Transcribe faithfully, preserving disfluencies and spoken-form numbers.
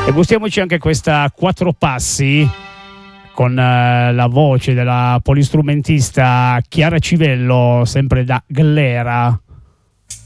E gustiamoci anche questa Quattro Passi con eh, la voce della polistrumentista Chiara Civello, sempre da Glera.